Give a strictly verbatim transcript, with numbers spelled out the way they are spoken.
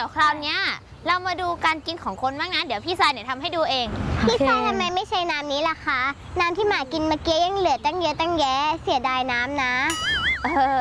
ยวคราวนี้เรามาดูการกินของคนบ้างนะเดี๋ยวพี่ทรายเนี่ยทำให้ดูเองพี่ทรายทำไมไม่ใช้น้ำนี้ล่ะคะน้ำที่หมากินเมื่อกี้ยังเหลือตั้งเยอะตั้งแยะเสียดายน้ำนะเออ